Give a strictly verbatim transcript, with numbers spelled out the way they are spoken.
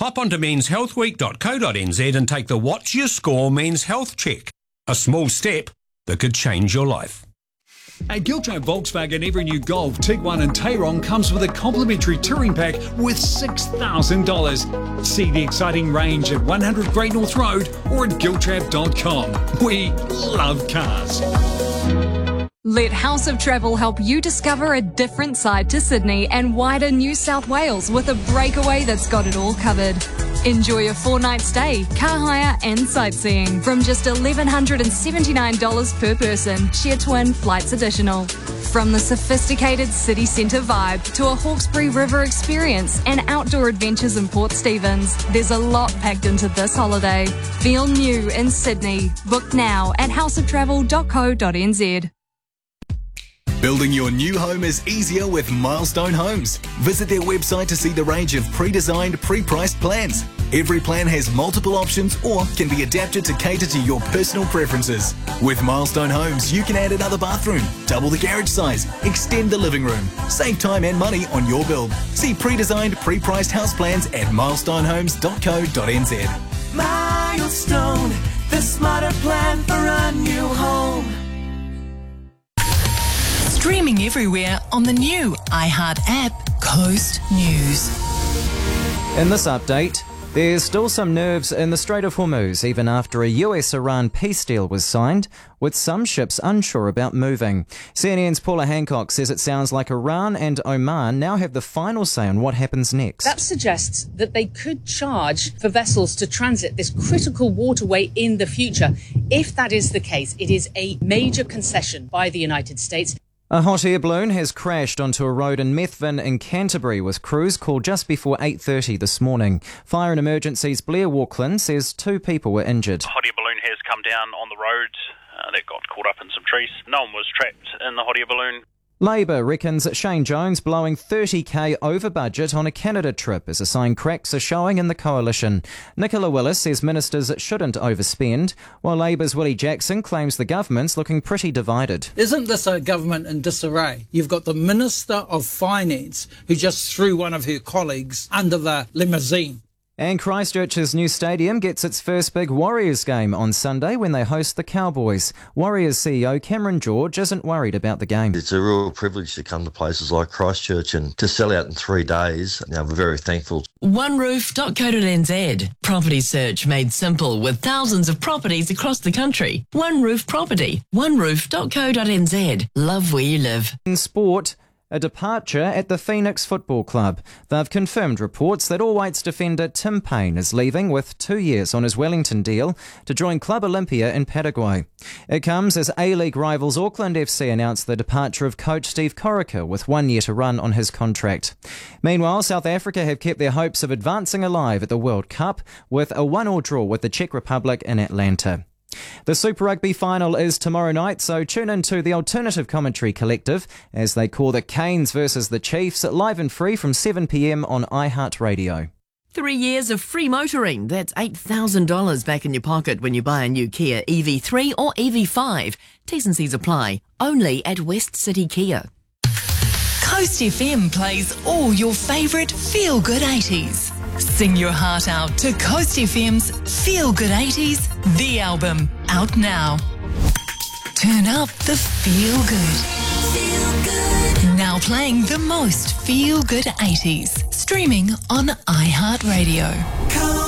Hop onto mens health week dot co dot n z and take the What's Your Score Men's Health Check. A small step that could change your life. At Giltrap Volkswagen, every new Golf, Tiguan and Tayron comes with a complimentary touring pack worth six thousand dollars. See the exciting range at one hundred Great North Road or at giltrap dot com. We love cars. Let House of Travel help you discover a different side to Sydney and wider New South Wales with a breakaway that's got it all covered. Enjoy a four-night stay, car hire and sightseeing from just one thousand one hundred seventy-nine dollars per person, share twin, flights additional. From the sophisticated city centre vibe to a Hawkesbury River experience and outdoor adventures in Port Stephens, there's a lot packed into this holiday. Feel new in Sydney. Book now at house of travel dot co dot n z. Building your new home is easier with Milestone Homes. Visit their website to see the range of pre-designed, pre-priced plans. Every plan has multiple options or can be adapted to cater to your personal preferences. With Milestone Homes, you can add another bathroom, double the garage size, extend the living room, save time and money on your build. See pre-designed, pre-priced house plans at milestone homes dot co dot n z. Milestone, the smarter plan for a new home. Streaming everywhere on the new iHeart app, Coast News. In this update, there's still some nerves in the Strait of Hormuz even after a U S Iran peace deal was signed, with some ships unsure about moving. C N N's Paula Hancock says it sounds like Iran and Oman now have the final say on what happens next. That suggests that they could charge for vessels to transit this critical waterway in the future. If that is the case, it is a major concession by the United States. A hot air balloon has crashed onto a road in Methven in Canterbury, with crews called just before eight thirty this morning. Fire and Emergency's Blair Walklin says two people were injured. The hot air balloon has come down on the road. Uh, that got caught up in some trees. No one was trapped in the hot air balloon. Labor reckons Shane Jones blowing thirty k over budget on a Canada trip is a sign cracks are showing in the coalition. Nicola Willis says ministers shouldn't overspend, while Labor's Willie Jackson claims the government's looking pretty divided. Isn't this a government in disarray? You've got the Minister of Finance who just threw one of her colleagues under the limousine. And Christchurch's new stadium gets its first big Warriors game on Sunday when they host the Cowboys. Warriors C E O Cameron George isn't worried about the game. It's a real privilege to come to places like Christchurch and to sell out in three days. Now, we're very thankful. one roof dot co dot n z. Property search made simple with thousands of properties across the country. One Roof Property. one roof dot co dot n z. Love where you live. In sport, a departure at the Phoenix Football Club. They've confirmed reports that All Whites defender Tim Payne is leaving with two years on his Wellington deal to join Club Olympia in Paraguay. It comes as A-League rivals Auckland F C announced the departure of coach Steve Corica with one year to run on his contract. Meanwhile, South Africa have kept their hopes of advancing alive at the World Cup with a one-all draw with the Czech Republic in Atlanta. The Super Rugby final is tomorrow night, so tune in to the Alternative Commentary Collective as they call the Canes versus the Chiefs live and free from seven p m on iHeartRadio. Three years of free motoring. That's eight thousand dollars back in your pocket when you buy a new Kia E V three or E V five. T's and C's apply. Only at West City Kia. Coast F M plays all your favourite feel-good eighties. Sing your heart out to Coast F M's Feel Good eighties, the album, out now. Turn up the feel good. Feel good. Now playing the most feel good eighties. Streaming on iHeartRadio.